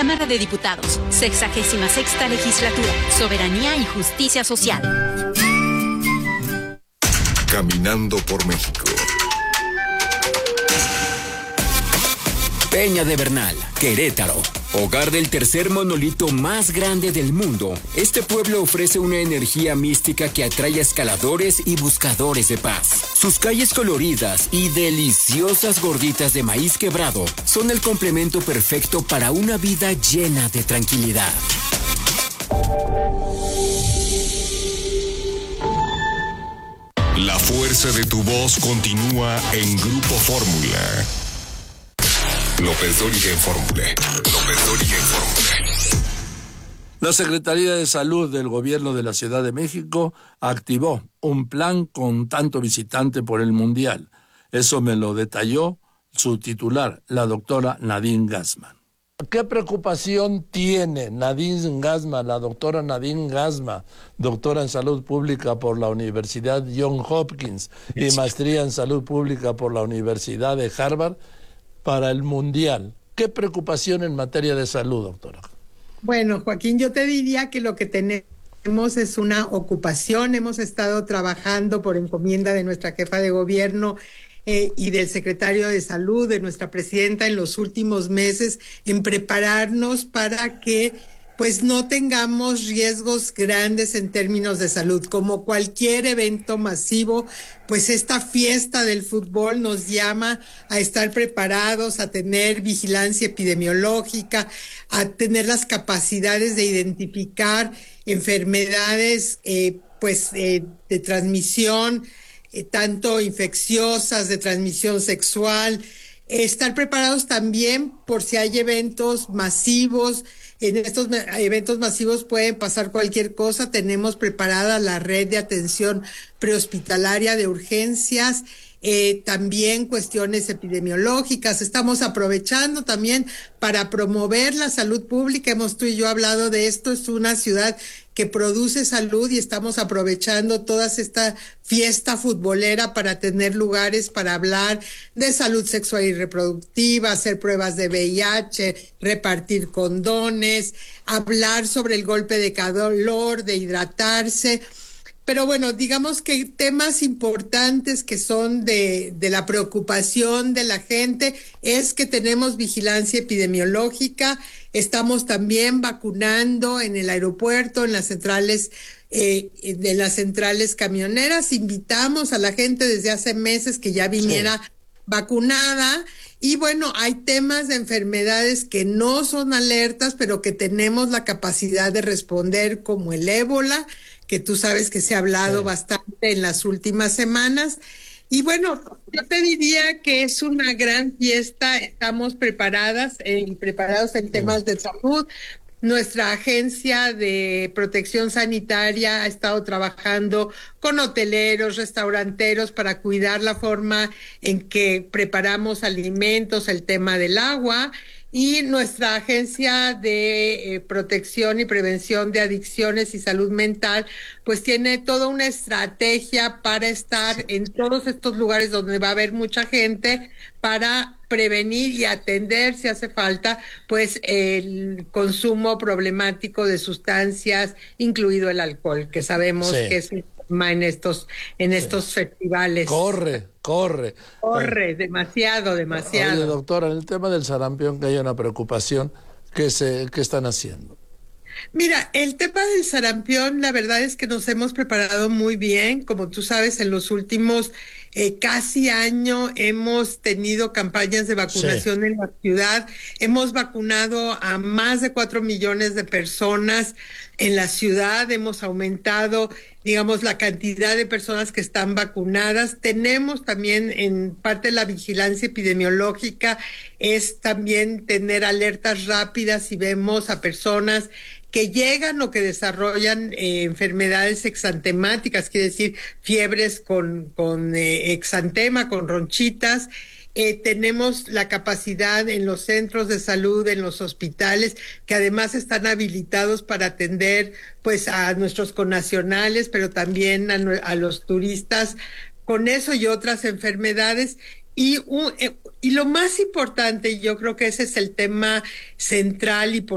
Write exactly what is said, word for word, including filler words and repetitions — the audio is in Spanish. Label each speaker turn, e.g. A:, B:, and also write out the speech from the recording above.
A: Cámara de Diputados, sexagésima sexta legislatura, Soberanía y Justicia Social.
B: Caminando por México.
C: Peña de Bernal, Querétaro, hogar del tercer monolito más grande del mundo. Este pueblo ofrece una energía mística que atrae a escaladores y buscadores de paz. Sus calles coloridas y deliciosas gorditas de maíz quebrado son el complemento perfecto para una vida llena de tranquilidad.
B: La fuerza de tu voz continúa en Grupo Fórmula. López Dóriga en Fórmula. López Dóriga en Fórmula.
D: La Secretaría de Salud del Gobierno de la Ciudad de México activó un plan con tanto visitante por el Mundial. Eso me lo detalló su titular, la doctora Nadine Gassman. ¿Qué preocupación tiene Nadine Gassman, la doctora Nadine Gassman, doctora en Salud Pública por la Universidad Johns Hopkins y maestría en Salud Pública por la Universidad de Harvard, para el Mundial? ¿Qué preocupación en materia de salud, doctora?
E: Bueno, Joaquín, yo te diría que lo que tenemos es una ocupación. Hemos estado trabajando por encomienda de nuestra jefa de gobierno eh, y del secretario de Salud, de nuestra presidenta, en los últimos meses, en prepararnos para que pues no tengamos riesgos grandes en términos de salud. Como cualquier evento masivo, pues esta fiesta del fútbol nos llama a estar preparados, a tener vigilancia epidemiológica, a tener las capacidades de identificar enfermedades eh, pues eh, de transmisión, eh, tanto infecciosas, de transmisión sexual, eh, estar preparados también por si hay eventos masivos. En estos eventos masivos pueden pasar cualquier cosa. Tenemos preparada la red de atención prehospitalaria de urgencias, eh, también cuestiones epidemiológicas. Estamos aprovechando también para promover la salud pública. Hemos tú y yo hablado de esto. Es una ciudad que produce salud y estamos aprovechando toda esta fiesta futbolera para tener lugares para hablar de salud sexual y reproductiva, hacer pruebas de V I H, repartir condones, hablar sobre el golpe de calor, de hidratarse. Pero bueno, digamos que temas importantes que son de, de la preocupación de la gente es que tenemos vigilancia epidemiológica, estamos también vacunando en el aeropuerto, en las centrales, eh, de las centrales camioneras. Invitamos a la gente desde hace meses que ya viniera sí. vacunada. Y bueno, hay temas de enfermedades que no son alertas, pero que tenemos la capacidad de responder, como el ébola, que tú sabes que se ha hablado sí. bastante en las últimas semanas. Y bueno, yo te diría que es una gran fiesta, estamos preparadas y eh, preparados en temas de salud. Nuestra agencia de protección sanitaria ha estado trabajando con hoteleros, restauranteros para cuidar la forma en que preparamos alimentos, el tema del agua. Y nuestra agencia de eh, protección y prevención de adicciones y salud mental, pues tiene toda una estrategia para estar en todos estos lugares donde va a haber mucha gente, para prevenir y atender, si hace falta, pues el consumo problemático de sustancias, incluido el alcohol, que sabemos sí. que es un tema en estos, en estos sí. festivales.
D: Corre. Corre.
E: Corre, demasiado, demasiado.
D: Oye, doctora, en el tema del sarampión, que hay una preocupación, ¿qué, se, qué están haciendo?
E: Mira, el tema del sarampión, la verdad es que nos hemos preparado muy bien. Como tú sabes, en los últimos eh, casi año hemos tenido campañas de vacunación sí. en la ciudad. Hemos vacunado a más de cuatro millones de personas en la ciudad. Hemos aumentado, digamos, la cantidad de personas que están vacunadas. Tenemos también, en parte de la vigilancia epidemiológica, es también tener alertas rápidas si vemos a personas que llegan o que desarrollan eh, enfermedades exantemáticas, quiere decir fiebres con, con eh, exantema, con ronchitas. Eh, tenemos la capacidad en los centros de salud, en los hospitales, que además están habilitados para atender pues a nuestros connacionales, pero también a, a los turistas con eso y otras enfermedades. Y, un, eh, y lo más importante, yo creo que ese es el tema central y por